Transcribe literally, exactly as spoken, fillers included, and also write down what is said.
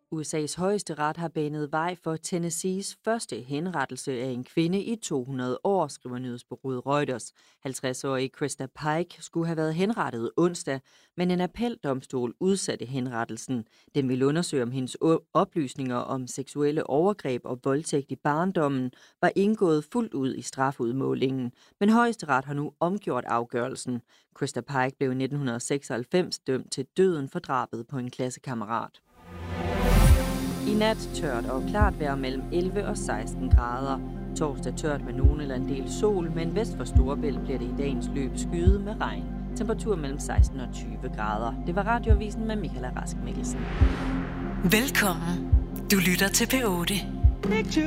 U S A's højeste ret har banet vej for Tennessees første henrettelse af en kvinde i to hundrede år, skriver nyhedsbureauet Reuters. halvtreds-årige Krista Pike skulle have været henrettet onsdag, men en appeldomstol udsatte henrettelsen. Den vil undersøge, om hendes oplysninger om seksuelle overgreb og voldtægt i barndommen var indgået fuldt ud i strafudmålingen. Men højesteret har nu omgjort afgørelsen. Krista Pike blev i nitten seksoghalvfems dømt til døden for drabet på en klassekammerat. I nat tørt og klart vejr mellem elleve og seksten grader. Torsdag tørt med nogen eller en del sol, men vest for Storebælt bliver det i dagens løb skyet med regn. Temperatur mellem seksten og tyve grader. Det var Radioavisen med Michaela Rask Mikkelsen. Velkommen. Du lytter til P otte.